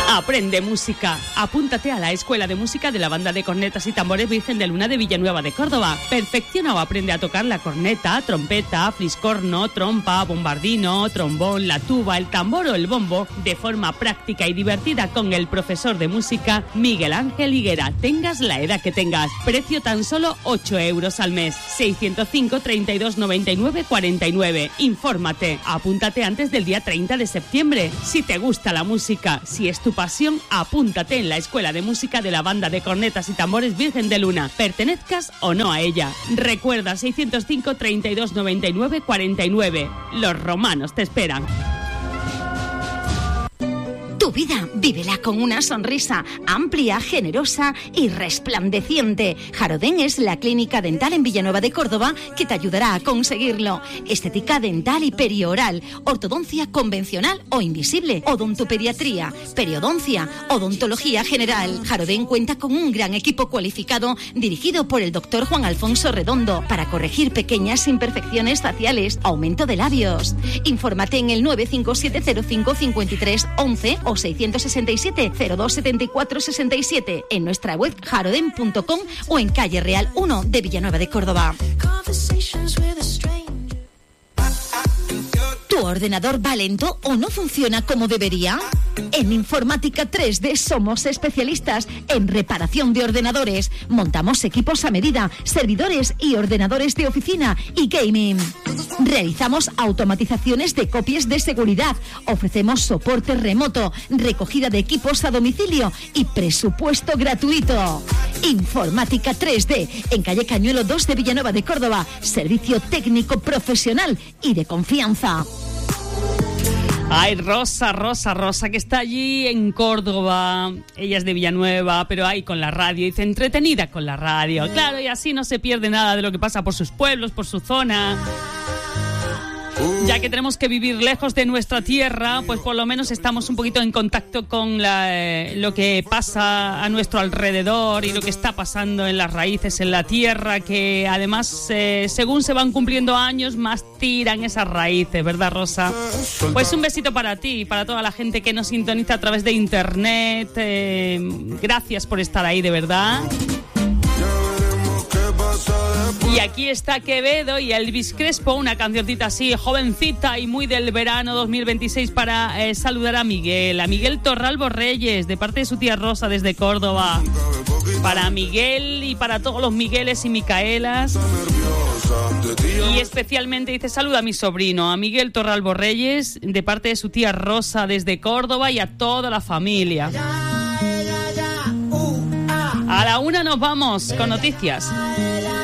Aprende música. Apúntate a la Escuela de Música de la Banda de Cornetas y Tambores Virgen de Luna de Villanueva de Córdoba. Perfecciona o aprende a tocar la corneta, trompeta, fliscorno, trompa, bombardino, trombón, la tuba, el tambor o el bombo de forma práctica y divertida con el profesor de música Miguel Ángel Higuera. Tengas la edad que tengas. Precio tan solo 8 euros al mes. 605 32 99 49. Infórmate. Apúntate antes del día 30 de septiembre. Si te gusta la música, si es tu pasión, apúntate en la Escuela de Música de la Banda de Cornetas y Tambores Virgen de Luna, pertenezcas o no a ella. Recuerda 605 32 99 49. Los romanos te esperan. Tu vida, vívela con una sonrisa amplia, generosa y resplandeciente. Jarodén es la clínica dental en Villanueva de Córdoba que te ayudará a conseguirlo. Estética dental y perioral, ortodoncia convencional o invisible, odontopediatría, periodoncia, odontología general. Jarodén cuenta con un gran equipo cualificado dirigido por el doctor Juan Alfonso Redondo para corregir pequeñas imperfecciones faciales, aumento de labios. Infórmate en el 957055311 o 667 02 74 67 en nuestra web jarodén.com o en calle Real 1 de Villanueva de Córdoba. ¿Tu ordenador va lento o no funciona como debería? En Informática 3D somos especialistas en reparación de ordenadores. Montamos equipos a medida, servidores y ordenadores de oficina y gaming. Realizamos automatizaciones de copias de seguridad. Ofrecemos soporte remoto, recogida de equipos a domicilio y presupuesto gratuito. Informática 3D en calle Cañuelo 2 de Villanueva de Córdoba. Servicio técnico profesional y de confianza. Ay, Rosa, que está allí en Córdoba. Ella es de Villanueva, pero ahí con la radio. Dice, entretenida con la radio. Claro, y así no se pierde nada de lo que pasa por sus pueblos, por su zona. Ya que tenemos que vivir lejos de nuestra tierra, pues por lo menos estamos un poquito en contacto con lo que pasa a nuestro alrededor y lo que está pasando en las raíces, en la tierra, que además, según se van cumpliendo años, más tiran esas raíces, ¿verdad, Rosa? Pues un besito para ti y para toda la gente que nos sintoniza a través de internet. Gracias por estar ahí, de verdad. Y aquí está Quevedo y Elvis Crespo, una cancioncita así, jovencita y muy del verano 2026 para saludar a Miguel Torralbo Reyes, de parte de su tía Rosa desde Córdoba. Para Miguel y para todos los Migueles y Micaelas. Y especialmente dice, saluda a mi sobrino, a Miguel Torralbo Reyes, de parte de su tía Rosa desde Córdoba y a toda la familia. A la 1 nos vamos con noticias.